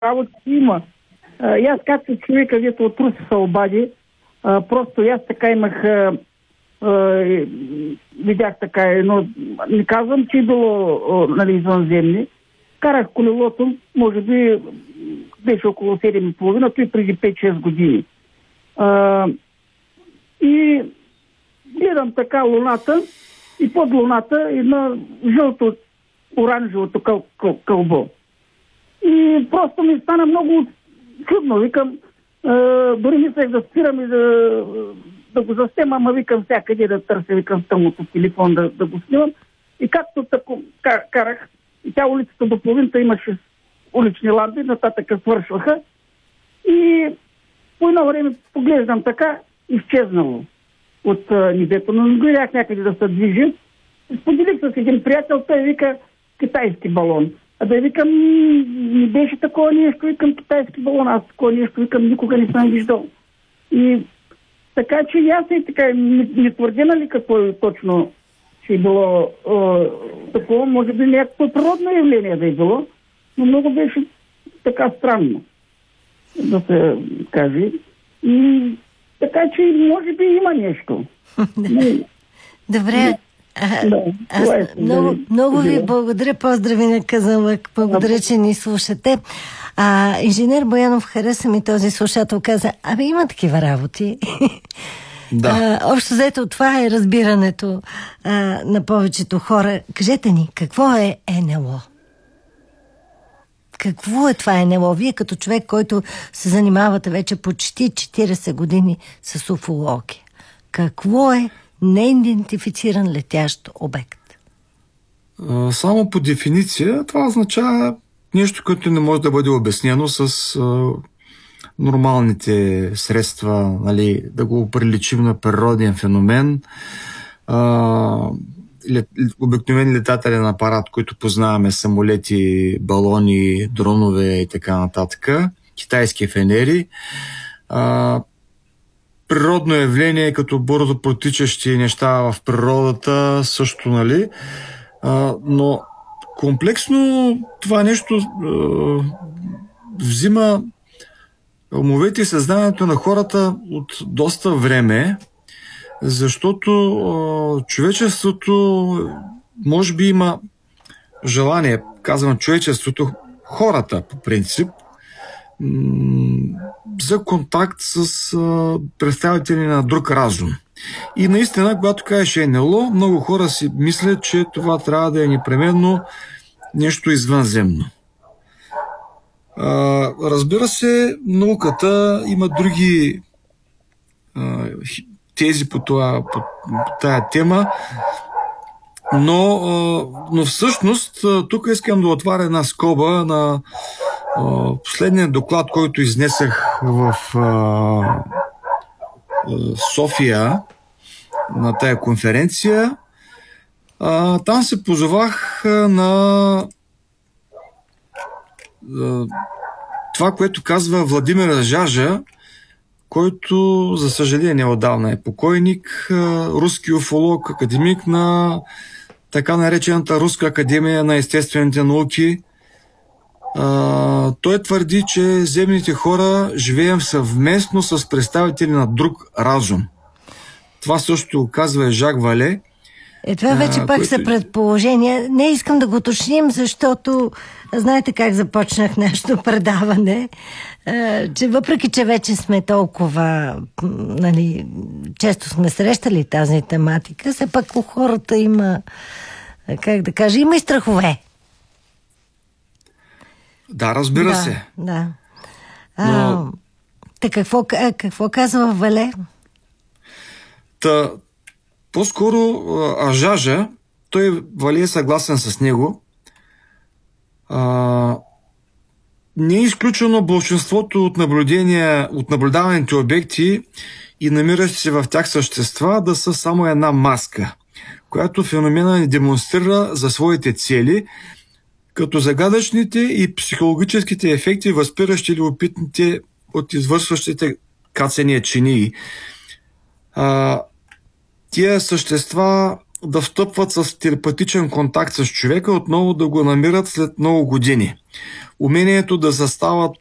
работа има. И аз както човека, дето от Руси се обади, просто аз така имах, видях така едно, не казвам, че е било извънземни. Карах колелото, може би беше около 7,5, той преди 5-6 години. И гледам така луната и под луната едно жълто-оранжевото кълбо. И просто ми стана много чудно. Викам, дори мислех да спирам и да го заснема, ама викам всякъде да търся, викам тъмното телефон да го снимам. И както тако карах, и тя улицата до половината имаше улични лампи, нататък свършваха. И по едно време поглеждам така, изчезнало от небето, но не гледах някъде да се движи. Споделих с един приятел, той вика китайски балон. А да викам, не беше такова нещо, викам китайски балон, аз такова нещо, викам, никога не съм виждал. И така, че аз и така, не твърдя, нали, какво точно ще е било такова, може би някакво природно явление да е било, но много беше така странно, да се каже. И така, че може би има нещо. Добре. Много ви благодаря. Поздрави на Казанлък. Благодаря, че ни слушате. Инженер Боянов, хареса ми този слушател, каза, има такива работи. Да. Общо взето, това е разбирането на повечето хора. Кажете ни, какво е НЛО? Какво е това НЛО? Вие като човек, който се занимавате вече почти 40 години с уфология. Какво е неидентифициран летящ обект? Само по дефиниция това означава нещо, което не може да бъде обяснено с нормалните средства, нали, да го приличим на природен феномен. Обикновен летателен апарат, който познаваме, самолети, балони, дронове и така нататък, китайски фенери. Природно явление, като бързо протичащи неща в природата, също, нали? Но комплексно това нещо взима умовете и съзнанието на хората от доста време, защото човечеството може би има желание, казвам човечеството, хората по принцип, за контакт с представители на друг разум. И наистина, когато кажеш НЛО, много хора си мислят, че това трябва да е непременно нещо извънземно. Разбира се, науката има други тези по тая тема, но всъщност тук искам да отваря една скоба на последния доклад, който изнесах в София на тая конференция. Там се позовах на това, което казва Владимир Жажа, който, за съжаление, отдавна е покойник, руски уфолог, академик на така наречената Руска академия на естествените науки. Той твърди, че земните хора живеем съвместно с представители на друг разум. Това също казва Жак Вале. Това вече пак са предположения. Не искам да го уточним, защото знаете как започнах нашето предаване, че въпреки, че вече сме толкова, нали, често сме срещали тази тематика, все пак у хората има, как да кажа, има и страхове. Да, разбира се. Да. Какво казва Вале? По-скоро Жажа, Вале е съгласен с него. Не е изключено большинството от наблюдаваните обекти и намиращи се в тях същества да са само една маска, която феномена ни демонстрира за своите цели, като загадъчните и психологическите ефекти, възпиращи любопитните от извършващите кацания чинии. Тия същества да встъпват с телепатичен контакт с човека, отново да го намират след много години. Умението да застават